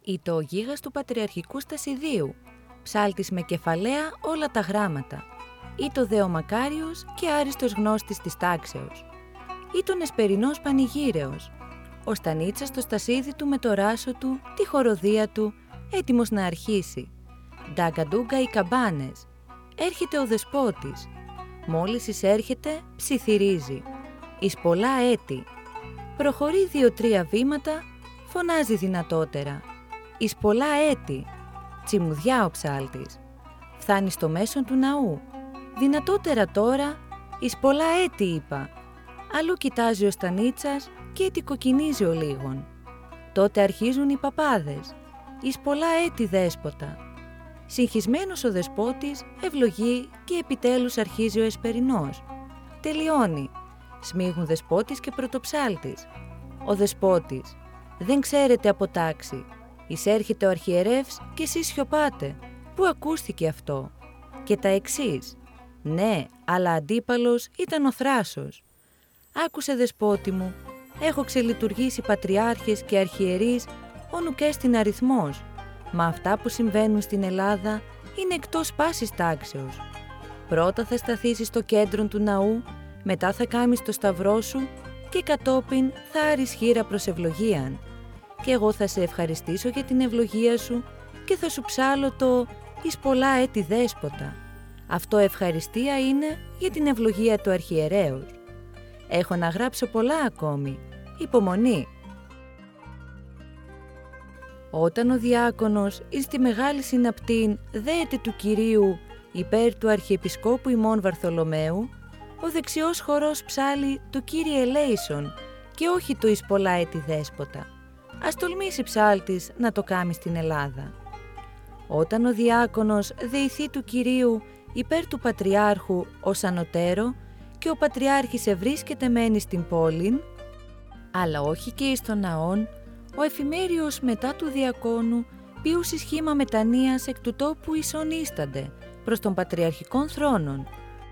ή το γίγας του Πατριαρχικού Στασιδίου, ψάλτης με κεφαλαία όλα τα γράμματα, ή το Δεομακάριος και άριστος γνώστης της τάξεως, ή τον Εσπερινός Πανηγύρεως, ο Στανίτσας στο στασίδι του με το ράσο του, τη χοροδία του, έτοιμος να αρχίσει. Ντάγκα-ντούγκα οι καμπάνες. Έρχεται ο δεσπότης. Μόλις εισέρχεται, ψιθυρίζει. Εις πολλά έτη. Προχωρεί 2-3 βήματα, φωνάζει δυνατότερα. Εις πολλά έτη. Τσιμουδιά ο ψάλτης. Φθάνει στο μέσον του ναού. Δυνατότερα τώρα, εις πολλά έτη είπα. Αλλού κοιτάζει ο Στανίτσας και ετικοκινίζει ο λίγον. Τότε αρχίζουν οι παπάδες. Εις πολλά έτη δέσποτα. Συγχυσμένος ο δεσπότης ευλογεί και επιτέλους αρχίζει ο Εσπερινός. Τελειώνει. Σμίγουν δεσπότης και πρωτοψάλτης. Ο δεσπότης. Δεν ξέρετε από τάξη. Εισέρχεται ο αρχιερεύς και εσείς σιωπάτε. Πού ακούστηκε αυτό? Και τα εξής. Ναι, αλλά αντίπαλος ήταν ο Θράσος. Άκουσε δεσπότη μου, έχω ξελειτουργήσει πατριάρχες και αρχιερείς όνουκ στην αριθμός, μα αυτά που συμβαίνουν στην Ελλάδα είναι εκτός πάσης τάξεως. Πρώτα θα σταθείς στο κέντρο του ναού, μετά θα κάμεις το σταυρό σου και κατόπιν θα άρεις χείρα προς ευλογίαν. Και εγώ θα σε ευχαριστήσω για την ευλογία σου και θα σου ψάλω το «Εις πολλά έτη δέσποτα». Αυτό ευχαριστία είναι για την ευλογία του αρχιερέως. Έχω να γράψω πολλά ακόμη. Υπομονή. Όταν ο διάκονος εις τη μεγάλη συναπτήν δέεται του Κυρίου υπέρ του Αρχιεπισκόπου ημών Βαρθολομαίου, ο δεξιός χορός ψάλει το Κύριε ελέησον και όχι το εις πολλά έτη δέσποτα. Ας τολμήσει ψάλτης να το κάμει στην Ελλάδα. Όταν ο διάκονος δεηθεί του Κυρίου υπέρ του Πατριάρχου ως ανωτέρω και ο Πατριάρχης ευρίσκεται μένει στην πόλην, αλλά όχι και εις των ναών, ο εφημέριος μετά του διακόνου ποιούσι σχήμα μετανοίας εκ του τόπου ισονίστανται προς τον Πατριαρχικών θρόνων.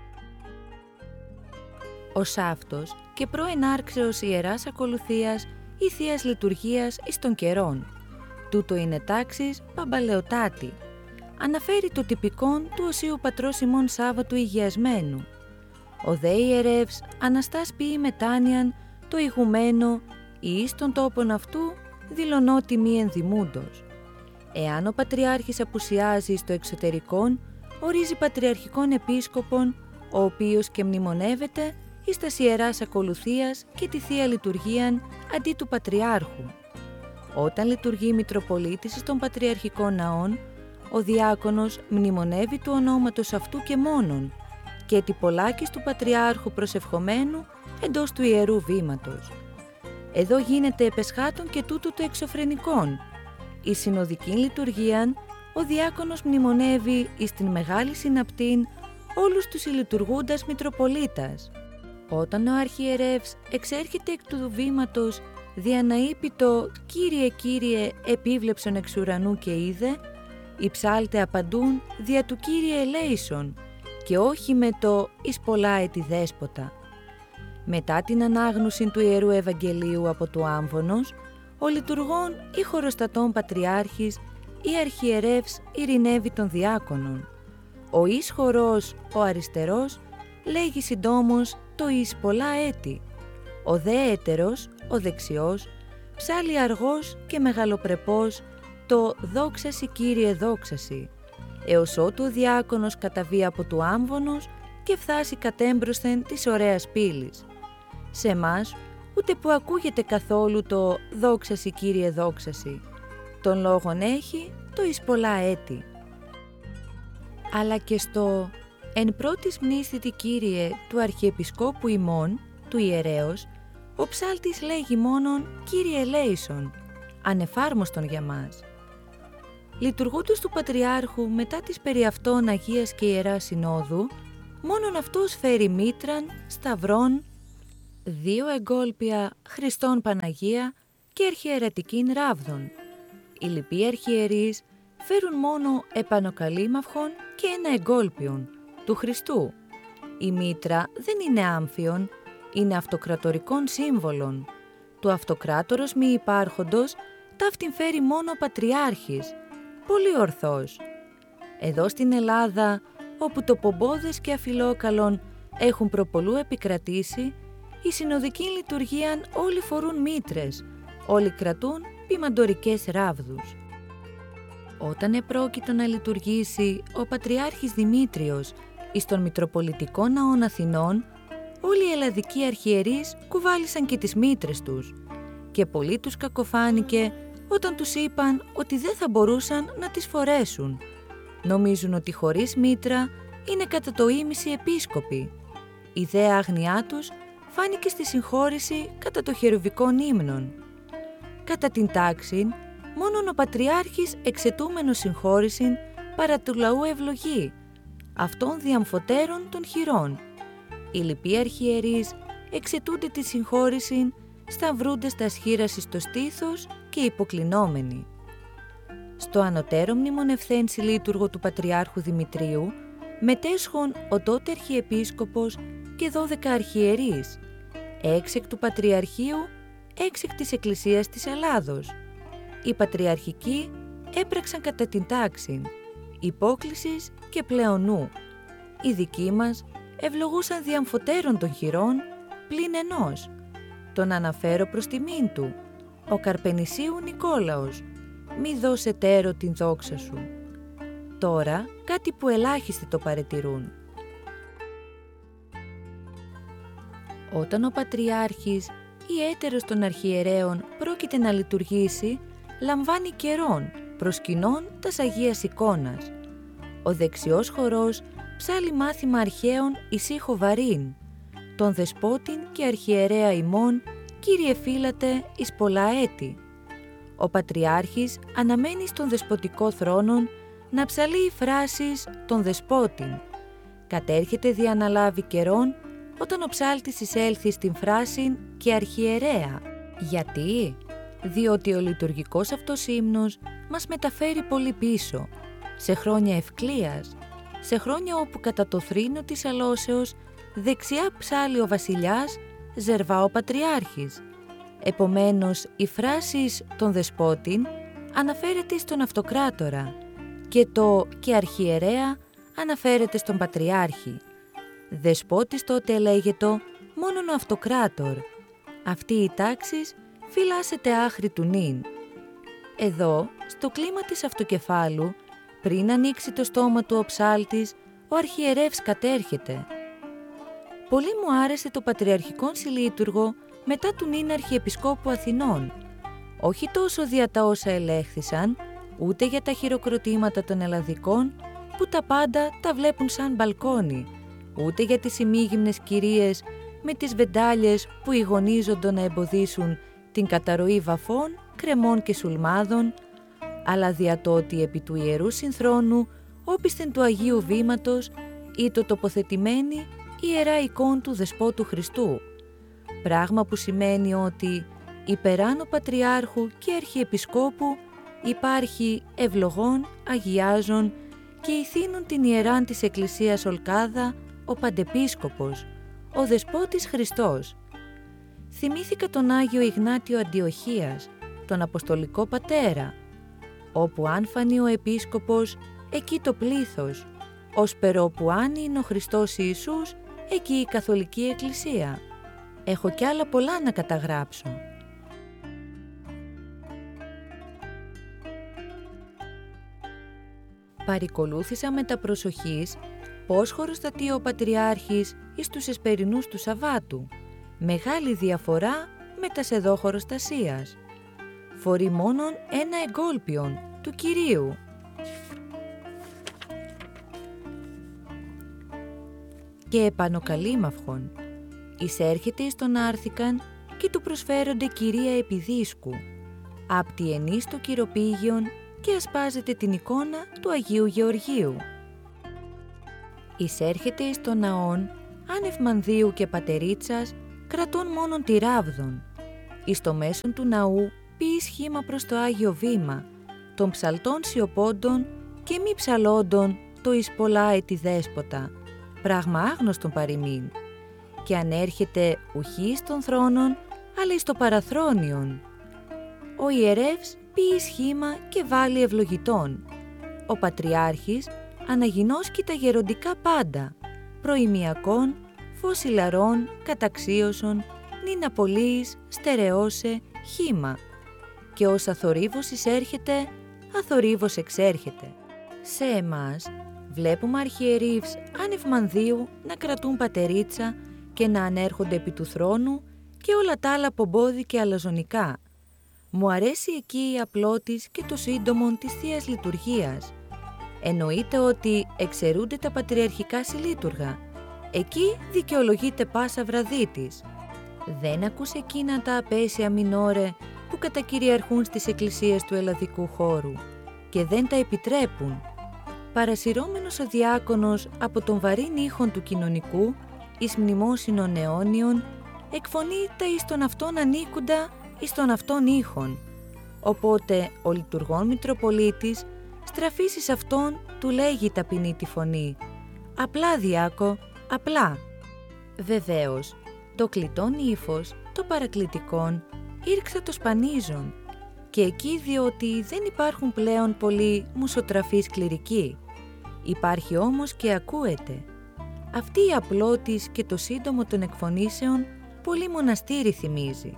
Ως αυτός και προενάρξεως ιεράς ακολουθίας ή θείας λειτουργίας εις των καιρών. Τούτο είναι τάξης Παμπαλεοτάτη. Αναφέρει το τυπικόν του Οσίου Πατρός ημών Σάββατου Υγιασμένου. Ο δε ιερεύς αναστάς ποιεί μετάνοιαν το ηγουμένο ή εις των τόπων αυτού δηλωνότι μη ενδημούντος. Εάν ο Πατριάρχης απουσιάζει στο εξωτερικόν, ορίζει Πατριαρχικών Επίσκοπον, ο οποίος και μνημονεύεται εις τας ιεράς ακολουθίας και τη Θεία Λειτουργίαν αντί του Πατριάρχου. Όταν λειτουργεί Μητροπολίτης των Πατριαρχικών Ναών, ο διάκονος μνημονεύει του ονόματος αυτού και μόνον και τυπολάκης του Πατριάρχου προσευχομένου εντός του Ιερού Βήματος. Εδώ γίνεται επεσχάτων και τούτου το εξωφρενικών. Η συνοδική λειτουργίαν, ο διάκονος μνημονεύει εις την μεγάλη συναπτήν όλους τους ηλειτουργούντας Μητροπολίτας. Όταν ο αρχιερεύς εξέρχεται εκ του βήματος δια να είπε το «Κύριε, Κύριε, επίβλεψον εξ ουρανού και είδε», οι ψάλτε απαντούν δια του «Κύριε ελέησον» και όχι με το «Εις πολλά έτη δέσποτα». Μετά την ανάγνωση του Ιερού Ευαγγελίου από του άμβονος, ο λειτουργών ή χωροστατών πατριάρχης ή αρχιερεύς ειρηνεύει των διάκονων. Ο εις χορός, ο αριστερός, λέγει συντόμως το εις πολλά έτη. Ο δε έτερος, ο δεξιός, ψάλει αργός και μεγαλοπρεπός το «Δόξαση Κύριε δόξαση», έως ότου ο διάκονος καταβεί από του άμβονος και φτάσει κατέμπροσθεν της ωραίας πύλης. Σε εμάς ούτε που ακούγεται καθόλου το «Δόξαση Κύριε δόξαση». Τον λόγον έχει το «εις πολλά έτη». Αλλά και στο «Εν πρώτης μνήσθητη Κύριε του Αρχιεπισκόπου ημών», του ιερέως, ο ψάλτης λέγει μόνον «Κύριε ελέησον», ανεφάρμοστον για μας. Λειτουργούντος του Πατριάρχου μετά της περί αυτών Αγίας και Ιεράς Συνόδου, μόνον αυτός φέρει μήτραν, σταυρών, 2 εγκόλπια Χριστόν Παναγία και αρχιερατικήν ράβδον. Οι λοιποί αρχιερείς φέρουν μόνο επανοκαλήμαυχον και ένα εγκόλπιον του Χριστού. Η μήτρα δεν είναι άμφιον, είναι αυτοκρατορικών σύμβολων. Του αυτοκράτορος μη υπάρχοντος ταύτην φέρει μόνο ο Πατριάρχης, πολύ ορθός. Εδώ στην Ελλάδα, όπου το πομπόδες και αφιλόκαλον έχουν προπολού επικρατήσει, η συνοδική λειτουργίαν όλοι φορούν μήτρες, όλοι κρατούν ποιμαντορικές ράβδους. Όταν επρόκειτο να λειτουργήσει ο Πατριάρχης Δημήτριος εις των Μητροπολιτικών Ναών Αθηνών, όλοι οι ελλαδικοί αρχιερείς κουβάλισαν και τις μήτρες τους και πολύ τους κακοφάνηκε όταν τους είπαν ότι δεν θα μπορούσαν να τις φορέσουν. Νομίζουν ότι χωρίς μήτρα είναι κατά το ίμιση επίσκοποι. Η δε άγνοιά τους φάνηκε στη συγχώρηση κατά το χερουβικών ύμνων. Κατά την τάξην, μόνον ο Πατριάρχης εξαιτούμενος συγχώρησιν παρά του λαού ευλογεί, αυτών διαμφωτέρων των χειρών. Οι λοιποί αρχιερείς εξαιτούνται τη συγχώρησιν, σταυρούνται στα σχήραση στο στήθος και υποκλεινόμενοι. Στο ανωτέρω μνημονευθέν συλλήτουργο του Πατριάρχου Δημητρίου μετέσχον ο τότε αρχιεπίσκοπος και 12 αρχιερείς, έξεκ του Πατριαρχείου, έξεκ της Εκκλησίας της Ελλάδος. Οι πατριαρχικοί έπραξαν κατά την τάξην, υπόκλησης και πλεονού. Οι δικοί μας ευλογούσαν διαμφωτέρων των χειρών πλην ενός. Τον αναφέρω προς τιμήν του, ο Καρπενησίου Νικόλαος, μη δώσε τέρο την δόξα σου. Τώρα κάτι που ελάχιστοι το παρετηρούν. Όταν ο Πατριάρχης ή έτερος των αρχιερέων πρόκειται να λειτουργήσει, λαμβάνει καιρόν προσκυνών τας Αγίας Εικόνας. Ο δεξιός χορός ψάλλει μάθημα αρχαίων εις ήχο βαρύν, τον δεσπότην και αρχιερέα ημών, Κύριε φύλατε εις πολλά έτη. Ο Πατριάρχης αναμένει στον δεσποτικό θρόνον να ψαλεί φράσεις των δεσπότην. Κατέρχεται διαναλάβει καιρόν όταν ο ψάλτης εισέλθει στην φράση και αρχιερέα. Γιατί? Διότι ο λειτουργικός αυτός ύμνος μας μεταφέρει πολύ πίσω, σε χρόνια ευκλίας, σε χρόνια όπου κατά το θρήνο της αλώσεως δεξιά ψάλλει ο βασιλιάς, ζερβά ο Πατριάρχης. Επομένως, η φράση των δεσπότην αναφέρεται στον αυτοκράτορα και το «και αρχιερέα» αναφέρεται στον Πατριάρχη. Δεσπότης τότε λέγεται μόνον ο αυτοκράτορ. Αυτή η τάξης φυλάσσεται άχρη του νυν. Εδώ, στο κλίμα της αυτοκεφάλου, πριν ανοίξει το στόμα του ο ψάλτης, ο αρχιερεύς κατέρχεται. Πολύ μου άρεσε το πατριαρχικόν συλλήτουργο μετά του νυν Αρχιεπισκόπου Αθηνών. Όχι τόσο δια τα όσα ελέγχθησαν, ούτε για τα χειροκροτήματα των ελλαδικών, που τα πάντα τα βλέπουν σαν μπαλκόνι, ούτε για τις ημίγυμνες κυρίες με τις βεντάλιες που ηγονίζονται να εμποδίσουν την καταρροή βαφών, κρεμών και σουλμάδων, αλλά δια το ότι επί του Ιερού Συνθρόνου, όπισθεν του Αγίου Βήματος, ή το τοποθετημένη ιερά εικόν του Δεσπότου Χριστού. Πράγμα που σημαίνει ότι υπεράνω Πατριάρχου και Αρχιεπισκόπου υπάρχει ευλογών, αγιάζων και ηθήνουν την ιεράν της Εκκλησίας Ολκάδα ο Παντεπίσκοπος, ο Δεσπότης Χριστός. Θυμήθηκα τον Άγιο Ιγνάτιο Αντιοχίας, τον Αποστολικό Πατέρα, όπου αν φανεί ο Επίσκοπος, εκεί το πλήθος, ώσπερ όπου αν είναι ο Χριστός Ιησούς, εκεί η Καθολική Εκκλησία. Έχω κι άλλα πολλά να καταγράψω. Παρικολούθησα με τα προσοχής πώς χωροστατεί ο Πατριάρχης εις τους εσπερινούς του Σαββάτου. Μεγάλη διαφορά με τας εδώ χωροστασίας. Φορεί μόνον ένα εγκόλπιον του Κυρίου. Και επανοκαλήμαυχον. Εισέρχεται εις τον άρθικαν και του προσφέρονται κυρία επιδίσκου. Απτει ενείς το κυροπήγιον και ασπάζεται την εικόνα του Αγίου Γεωργίου. Εισέρχεται εις τον ναόν, άνευ μανδύου και πατερίτσας, κρατών μόνον τη ράβδον. Εις το μέσον του ναού ποιεί σχήμα προς το Άγιο Βήμα, των ψαλτών σιωπώντων και μη ψαλώντων το εις πολλά έτη δέσποτα, πράγμα άγνωστον παροιμήν, και ανέρχεται ουχή των θρόνων, αλλά εις το παραθρόνιον. Ο ιερεύς ποιεί σχήμα και βάλει ευλογητών. Ο Πατριάρχης αναγινώσκει τα γεροντικά πάντα, προημιακών, φως ηλαρών, καταξίωσον, νυν απολύης, στερεώσε, χήμα. Και όσα θορύβος εισέρχεται, αθορύβος εξέρχεται. Σε εμάς βλέπουμε αρχιερείς άνευ μανδύου να κρατούν πατερίτσα και να ανέρχονται επί του θρόνου και όλα τα άλλα πομπόδι και αλαζονικά. Μου αρέσει εκεί η απλότης και το σύντομον της Θείας Λειτουργίας. Εννοείται ότι εξαιρούνται τα πατριαρχικά συλλήτουργα. Εκεί δικαιολογείται πάσα βραδύ της. Δεν ακούς εκείνα τα απέσια μινόρε που κατακυριαρχούν στις εκκλησίες του ελλαδικού χώρου και δεν τα επιτρέπουν. Παρασυρώμενος ο διάκονος από τον βαρύν ήχον του κοινωνικού, εις μνημόσυνον αιώνιον, εκφωνεί τα εις τον αυτόν ανήκοντα εις τον αυτόν ήχον. Οπότε ο λειτουργών Μητροπολίτης στραφής εις αυτόν του λέγει ταπεινή τη φωνή «Απλά διάκο, απλά». Βεβαίως, το κλητόν ύφος, το παρακλητικόν, ήρξα το σπανίζον και εκεί διότι δεν υπάρχουν πλέον πολλοί μουσοτραφείς κληρικοί. Υπάρχει όμως και ακούεται. Αυτή η απλότης και το σύντομο των εκφωνήσεων πολύ μοναστήρι θυμίζει.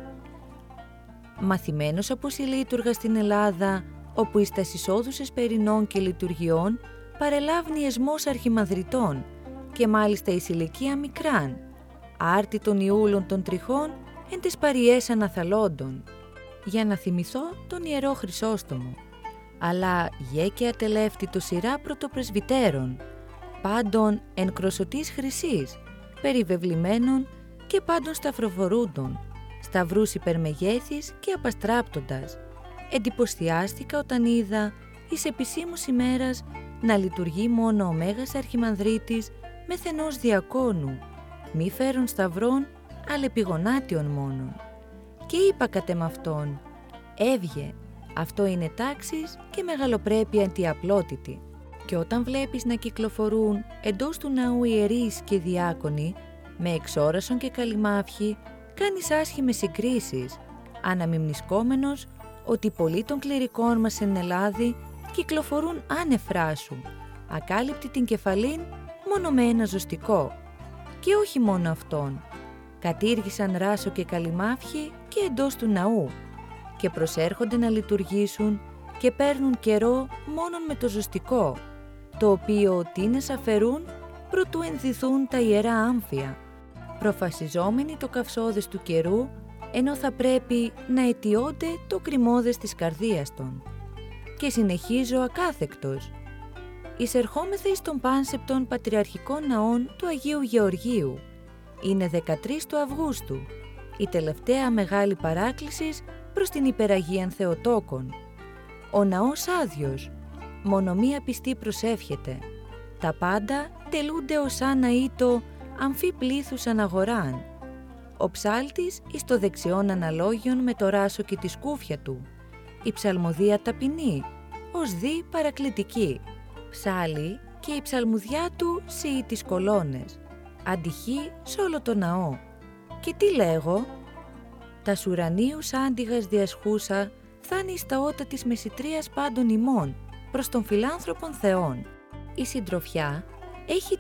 Μαθημένος από συλλήτουργα στην Ελλάδα, όπου εις τας εισόδουσες περινών και λειτουργιών παρελάβνει εσμός αρχιμανδριτών και μάλιστα εις ηλικία μικράν, άρτη των Ιούλων των τριχών εν τες παριές αναθαλώντων, για να θυμηθώ τον Ιερό Χρυσόστομο, αλλά γε και ατελεύτητο σειρά πρωτοπρεσβυτέρων, πάντων εν κροσωτής χρυσής, περιβεβλημένων και πάντων σταυροφορούντων, σταυρούς υπερμεγέθης και απαστράπτοντας. Εντυπωσιάστηκα όταν είδα εις επισήμους ημέρας να λειτουργεί μόνο ο Μέγας Αρχιμανδρίτης μεθενός διακόνου, μη φέρουν σταυρών, αλλά επιγονάτιον μόνον. Και είπα κατ' αυτόν, έβγε, αυτό είναι τάξης και μεγαλοπρέπεια αντιαπλότητη. Και όταν βλέπεις να κυκλοφορούν εντός του ναού ιερείς και διάκονοι, με εξόρασον και καλυμάφιοι, κάνεις άσχημες συγκρίσεις, αναμιμνησκόμενος ότι πολλοί των κληρικών μας εν Ελλάδη κυκλοφορούν άνεφρά σου, ακάλυπτοι την κεφαλήν μόνο με ένα ζωστικό. Και όχι μόνο αυτόν, κατήργησαν ράσο και καλυμάφιοι και εντός του ναού και προσέρχονται να λειτουργήσουν και παίρνουν καιρό μόνον με το ζωστικό, το οποίο τίνες αφαιρούν προτού ενδυθούν τα ιερά άμφια, προφασιζόμενοι το καυσώδες του καιρού, ενώ θα πρέπει να αιτιώνται το κρυμώδες της καρδίας των. Και συνεχίζω ακάθεκτος. Εισερχόμεθα εις των πάνσεπτων πατριαρχικών ναών του Αγίου Γεωργίου. Είναι 13 του Αυγούστου, η τελευταία μεγάλη παράκλησης προς την υπεραγίαν Θεοτόκον. Ο ναός άδειος, μόνο μία πιστή προσεύχεται. Τα πάντα τελούνται ως άνα ήτο αμφί πλήθους αναγοράν. Ο ψάλτης εις το δεξιόν αναλόγιον με το ράσο και τη σκούφια του. Η ψαλμοδία ταπεινή, ως δι παρακλητική. Ψάλλει και η ψαλμουδιά του σιεί τις κολόνες. Αντυχεί σ' όλο το ναό. Και τι λέγω? Τα σουρανίους άντιγας διασχούσα φθάνει εις τα ότα της μεσητρίας πάντων ημών, προς τον φιλάνθρωπον Θεόν. Η συντροφιά έχει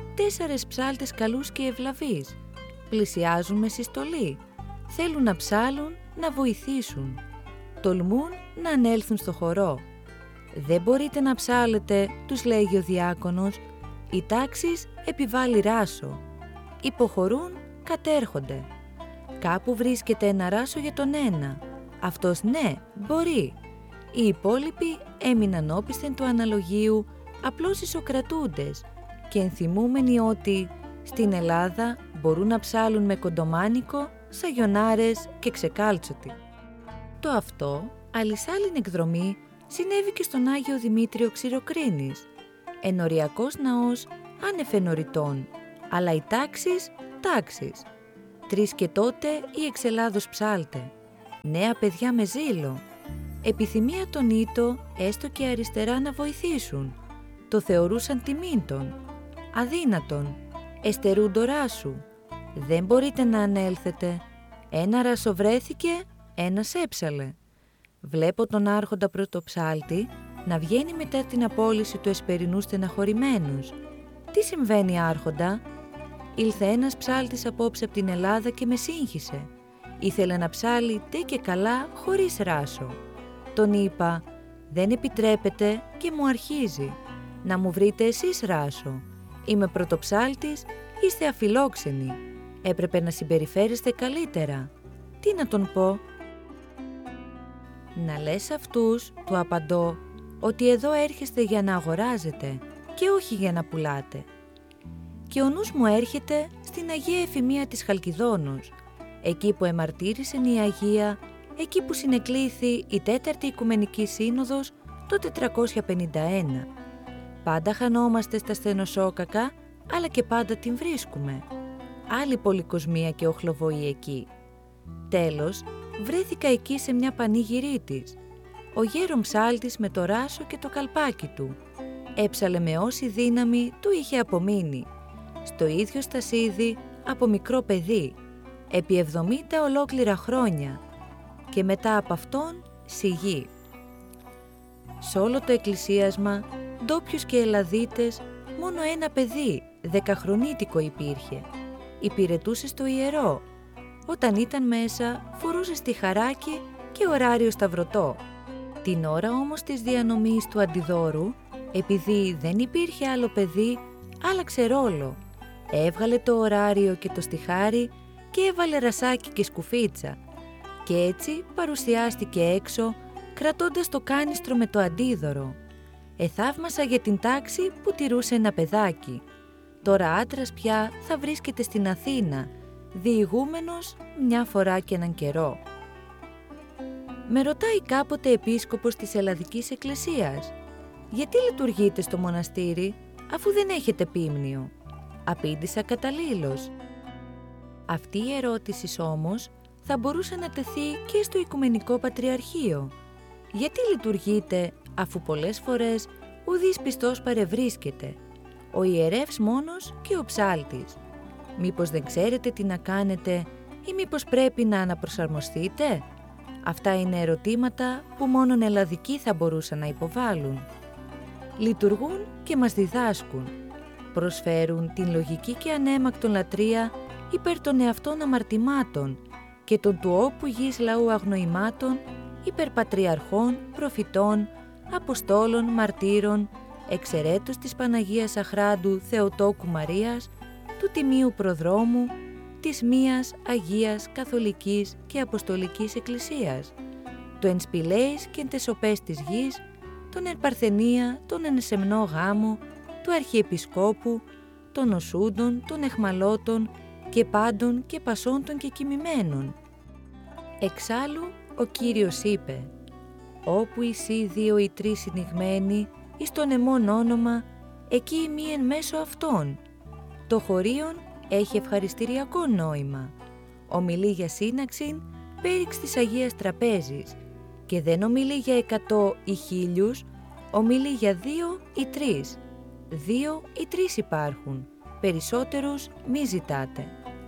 3-4 ψάλτες καλούς και ευλαβείς. Πλησιάζουν με συστολή. Θέλουν να ψάλουν, να βοηθήσουν. Τολμούν να ανέλθουν στο χορό. «Δεν μπορείτε να ψάλετε», τους λέγει ο διάκονος, «η τάξης επιβάλλει ράσο». Υποχωρούν, κατέρχονται. Κάπου βρίσκεται ένα ράσο για τον ένα. Αυτός ναι, μπορεί. Οι υπόλοιποι έμειναν όπισθεν του αναλογίου, απλώς ισοκρατούντες και ενθυμούμενοι ότι στην Ελλάδα μπορούν να ψάλουν με κοντομάνικο, σαγιονάρες και ξεκάλτσοτι. Το αυτό, αλυσάλιν εκδρομή, συνέβη και στον Άγιο Δημήτριο Ξηροκρίνης. Ενοριακός ναός ανεφενοριτών, αλλά οι τάξεις. 3 και τότε η εξελάδος ψάλτε. Νέα παιδιά με ζήλο. Επιθυμία των ήτο, έστω και αριστερά να βοηθήσουν. Το θεωρούσαν τιμήν-τον. Αδύνατον. Εστερούν το ράσου. Δεν μπορείτε να ανέλθετε. Ένα ράσο βρέθηκε, ένας έψαλε. Βλέπω τον άρχοντα πρωτοψάλτη να βγαίνει μετά την απόλυση του Εσπερινού στεναχωρημένους. «Τι συμβαίνει, άρχοντα?» «Ήλθε ένας ψάλτης απόψε από την Ελλάδα και με σύγχυσε. Ήθελε να ψάλει ντε και καλά χωρίς ράσο. Τον είπα, δεν επιτρέπεται και μου αρχίζει. Να μου βρείτε εσείς ράσο. Είμαι πρωτοψάλτης, είστε αφιλόξενοι. Έπρεπε να συμπεριφέρεστε καλύτερα. Τι να τον πω?» «Να λες αυτούς», του απαντώ, «ότι εδώ έρχεστε για να αγοράζετε και όχι για να πουλάτε». Και ο νους μου έρχεται στην Αγία Εφημεία της Χαλκιδόνος, εκεί που εμαρτύρησε η Αγία, εκεί που συνεκλήθη η Τέταρτη Οικουμενική Σύνοδος το 451. Πάντα χανόμαστε στα στενοσόκακα, αλλά και πάντα την βρίσκουμε. Άλλη πολυκοσμία και οχλοβοή εκεί. Τέλος, βρέθηκα εκεί σε μια πανήγυρή της. Ο γέρον ψάλτης με το ράσο και το καλπάκι του. Έψαλε με όση δύναμη του είχε απομείνει. Στο ίδιο στασίδι από μικρό παιδί, επί 70 ολόκληρα χρόνια και μετά από αυτόν σιγή. Σ' όλο το εκκλησίασμα, ντόπιους και Ελλαδίτες, μόνο ένα παιδί, 10χρονίτικο υπήρχε. Υπηρετούσε στο ιερό. Όταν ήταν μέσα, φορούσε στιχαράκι και ωράριο σταυρωτό. Την ώρα όμως της διανομής του αντιδώρου, επειδή δεν υπήρχε άλλο παιδί, άλλαξε ρόλο. Έβγαλε το ωράριο και το στιχάρι και έβαλε ρασάκι και σκουφίτσα. Και έτσι παρουσιάστηκε έξω, κρατώντας το κάνιστρο με το αντίδωρο. Εθαύμασα για την τάξη που τηρούσε ένα παιδάκι. Τώρα άντρας πια θα βρίσκεται στην Αθήνα, διηγούμενος μια φορά και έναν καιρό. Με ρωτάει κάποτε επίσκοπος της Ελλαδικής Εκκλησίας, «Γιατί λειτουργείτε στο μοναστήρι, αφού δεν έχετε πίμνιο?» Απήντησα καταλήλως. Αυτή η ερώτηση όμως θα μπορούσε να τεθεί και στο Οικουμενικό Πατριαρχείο. «Γιατί λειτουργείτε, αφού πολλές φορές ουδής πιστός παρευρίσκεται, ο ιερεύς μόνος και ο ψάλτης? Μήπως δεν ξέρετε τι να κάνετε ή μήπως πρέπει να αναπροσαρμοστείτε?» Αυτά είναι ερωτήματα που μόνον ελλαδικοί θα μπορούσαν να υποβάλουν. Λειτουργούν και μας διδάσκουν. Προσφέρουν την λογική και ανέμακτον λατρεία υπέρ των εαυτών αμαρτημάτων και των του όπου γης λαού αγνοημάτων υπέρ πατριαρχών, προφητών, αποστόλων, μαρτύρων, εξαιρέτως της Παναγίας Αχράντου Θεοτόκου Μαρίας, του Τιμίου Προδρόμου, της Μίας Αγίας Καθολικής και Αποστολικής Εκκλησίας, του εν σπηλαίης και εν τεσοπές της γης, τον εν Παρθενία, τον εν Σεμνό Γάμο, του Αρχιεπισκόπου, των Οσούντων, των Εχμαλώτων και πάντων και πασών των και κοιμημένων. Εξάλλου ο Κύριος είπε, «Όπου εισί δύο ή τρεις συνηγμένοι εις τον εμόν όνομα, εκεί ημί εν μέσω αυτών». Το χωρίον έχει ευχαριστηριακό νόημα. Ομιλεί για σύναξην πέριξ της Αγίας Τραπέζης και δεν ομιλεί για 100 ή 1000, ομιλεί για 2 ή 3. 2 ή 3 υπάρχουν, περισσότερους μη ζητάτε.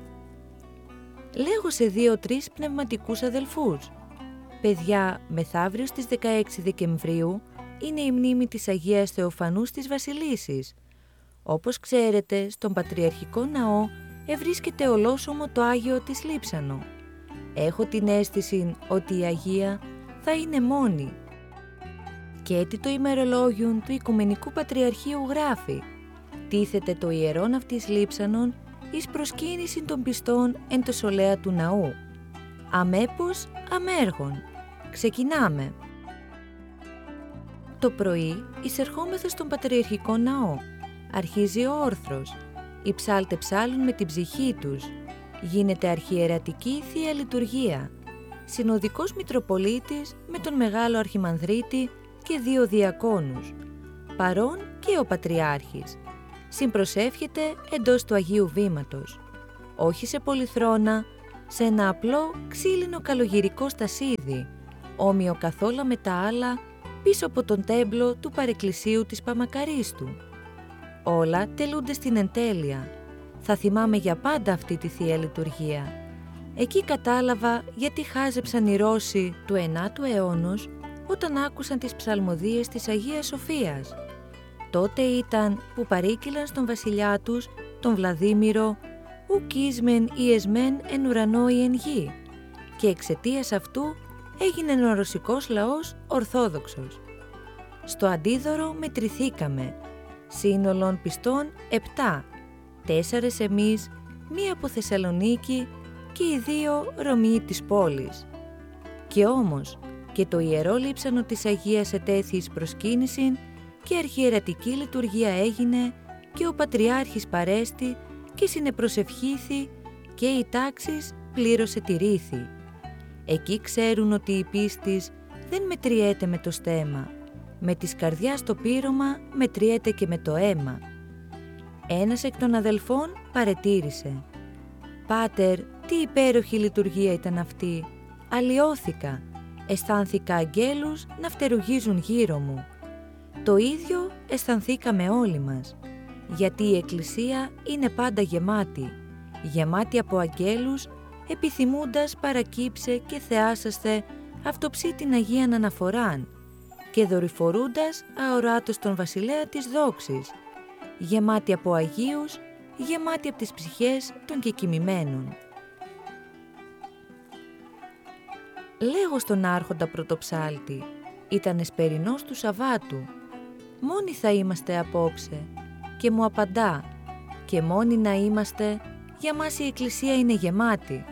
Λέγω σε 2-3 πνευματικούς αδελφούς. Παιδιά, μεθαύριο στις 16 Δεκεμβρίου είναι η μνήμη της Αγίας Θεοφανούς της Βασιλίσσης. Όπως ξέρετε, στον Πατριαρχικό Ναό ευρίσκεται ολόσωμο το Άγιο της Λείψανο. Έχω την αίσθηση ότι η Αγία θα είναι μόνη. Και έτσι το ημερολόγιον του Οικουμενικού Πατριαρχείου γράφει, τίθεται το ιερόν αυτής Λείψανον εις προσκύνηση των πιστών εν το σολέα του ναού. Αμέπως αμέργων. Ξεκινάμε. Το πρωί εισερχόμεθα στον Πατριαρχικό Ναό. Αρχίζει ο όρθρος. Οι ψάλτε ψάλουν με την ψυχή τους. Γίνεται αρχιερατική Θεία Λειτουργία. Συνοδικός Μητροπολίτης με τον Μεγάλο Αρχιμανδρίτη και 2 διακόνους. Παρών και ο Πατριάρχης. Συμπροσεύχεται εντός του Αγίου Βήματος. Όχι σε πολυθρόνα, σε ένα απλό ξύλινο καλογυρικό στασίδι, όμοιο καθόλου με τα άλλα, πίσω από τον τέμπλο του παρεκκλησίου της Παμακαρίστου. Όλα τελούνται στην εντέλεια. Θα θυμάμαι για πάντα αυτή τη Θεία Λειτουργία. Εκεί κατάλαβα γιατί χάζεψαν οι Ρώσοι του 9ου αιώνος όταν άκουσαν τις ψαλμοδίες της Αγίας Σοφίας. Τότε ήταν που παρήγγειλαν στον βασιλιά τους, τον Βλαδίμηρο, «Ουκ ίσμεν ή εσμεν εν ουρανό ή εν γη», και εξαιτίας αυτού έγινε ο ρωσικός λαός ορθόδοξος. Στο Αντίδωρο μετρηθήκαμε, σύνολον πιστών 7, 4 εμείς, 1 από Θεσσαλονίκη και οι 2 Ρωμιοί της πόλης. Και όμως και το ιερό λείψανο της Αγίας ετέθη εις προσκύνησιν και αρχιερατική λειτουργία έγινε και ο Πατριάρχης παρέστη και συνεπροσευχήθη και η τάξης πλήρωσε τη ρίθη. Εκεί ξέρουν ότι η πίστης δεν μετριέται με το στέμμα, με της καρδιάς το πείρωμα μετριέται και με το αίμα. Ένας εκ των αδελφών παρετήρησε: «Πάτερ, τι υπέροχη λειτουργία ήταν αυτή! Αλλοιώθηκα, αισθάνθηκα αγγέλους να φτερουγίζουν γύρω μου». Το ίδιο αισθανθήκαμε όλοι μας, γιατί η Εκκλησία είναι πάντα γεμάτη, γεμάτη από αγγέλους, επιθυμούντας παρακύψε και θεάσαστε αυτοψή την Αγίαν Αναφοράν και δορυφορούντας αοράτως τον βασιλέα της δόξης, γεμάτη από Αγίους, γεμάτη από τις ψυχές των κεκοιμημένων. Λέγω στον άρχοντα πρωτοψάλτη, ήταν εσπερινός του Σαββάτου, «Μόνοι θα είμαστε απόψε», και μου απαντά, «Και μόνοι να είμαστε, για μας η Εκκλησία είναι γεμάτη».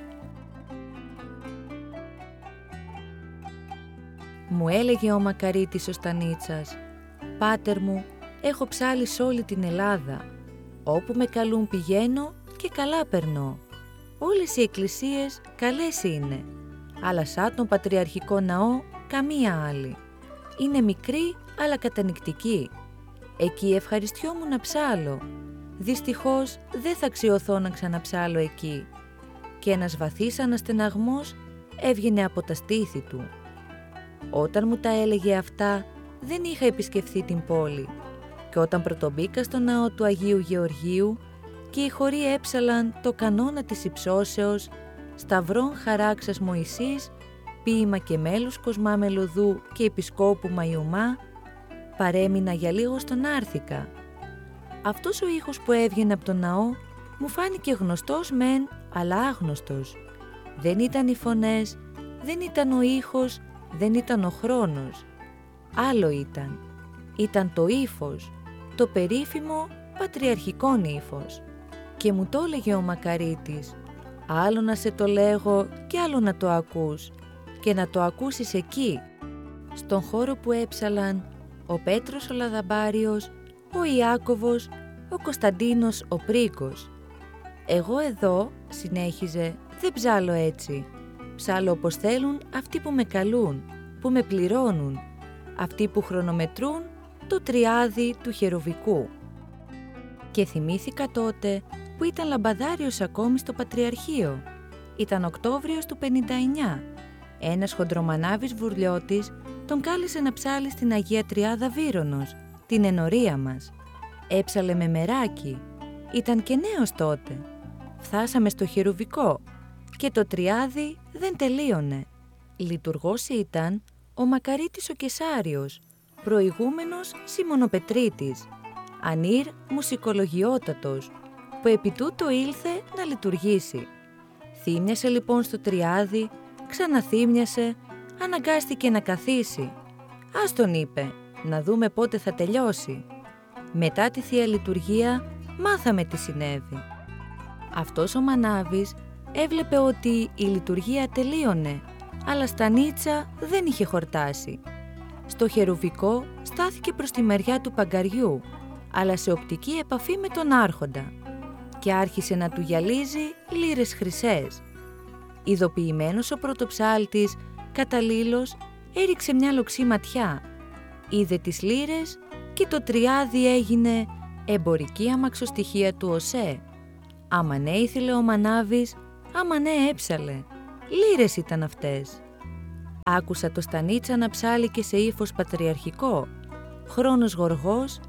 Μου έλεγε ο Μακαρίτης ο Στανίτσας, «Πάτερ μου, έχω ψάλει σ' όλη την Ελλάδα. Όπου με καλούν πηγαίνω και καλά περνώ. Όλες οι εκκλησίες καλές είναι, αλλά σαν τον Πατριαρχικό Ναό καμία άλλη. Είναι μικρή αλλά κατανυκτική. Εκεί ευχαριστιόμουν να ψάλω. Δυστυχώς δεν θα αξιωθώ να ξαναψάλω εκεί». Και ένας βαθύς αναστεναγμός έβγαινε από τα στήθη του. Όταν μου τα έλεγε αυτά, δεν είχα επισκεφθεί την πόλη. Και όταν πρωτομπήκα στο ναό του Αγίου Γεωργίου και οι χοροί έψαλαν το κανόνα της υψώσεως, Σταυρών Χαράξας Μωυσής, ποίημα και μέλους Κοσμά Μελωδού και Επισκόπου Μαϊουμά, παρέμεινα για λίγο στον Άρθηκα. Αυτός ο ήχος που έβγαινε από τον ναό μου φάνηκε γνωστός μεν, αλλά άγνωστος. Δεν ήταν οι φωνές, δεν ήταν ο ήχος, δεν ήταν ο χρόνος. Άλλο ήταν. Ήταν το ύφος, το περίφημο πατριαρχικόν ύφος. Και μου το έλεγε ο Μακαρίτης, άλλο να σε το λέγω και άλλο να το ακούς, και να το ακούσεις εκεί, στον χώρο που έψαλαν ο Πέτρος ο Λαδαμπάριος, ο Ιάκωβος, ο Κωνσταντίνος ο Πρίκος. Εγώ εδώ, συνέχιζε, δεν ψάλω έτσι. Ψάλω όπως θέλουν αυτοί που με καλούν, που με πληρώνουν, αυτοί που χρονομετρούν το τριάδι του χεροβικού. Και θυμήθηκα τότε που ήταν λαμπαδάριος ακόμη στο Πατριαρχείο. Ήταν Οκτώβριος του 59. Ένας χοντρομανάβης βουρλιώτης τον κάλεσε να ψάλει στην Αγία Τριάδα Βύρονος, την ενορία μας. Έψαλε με μεράκι. Ήταν και νέος τότε. Φτάσαμε στο χερουβικό και το τριάδι δεν τελείωνε. Λειτουργός ήταν ο Μακαρίτης ο Κεσάριος, προηγούμενος Σιμωνοπετρίτης, ανήρ μουσικολογιότατος, που επί τούτο ήλθε να λειτουργήσει. Θύμιασε λοιπόν στο τριάδι, ξαναθύμιασε, αναγκάστηκε να καθίσει. «Ας τον», είπε, «να δούμε πότε θα τελειώσει». Μετά τη Θεία Λειτουργία μάθαμε τι συνέβη. Αυτός ο Μανάβης έβλεπε ότι η λειτουργία τελείωνε, αλλά Στανίτσα δεν είχε χορτάσει. Στο χερουβικό στάθηκε προς τη μεριά του παγκαριού, αλλά σε οπτική επαφή με τον άρχοντα, και άρχισε να του γυαλίζει λίρες χρυσές. Ειδοποιημένος ο πρωτοψάλτης, καταλήλως, έριξε μια λοξή ματιά, είδε τις λίρες και το τριάδι έγινε εμπορική αμαξοστοιχεία του ΟΣΕ. Άμα ναι ήθελε ο Μανάβης, άμα ναι έψαλε. Λίρες ήταν αυτές. Άκουσα το Στανίτσα να ψάλει και σε ύφος πατριαρχικό. Χρόνος γοργός,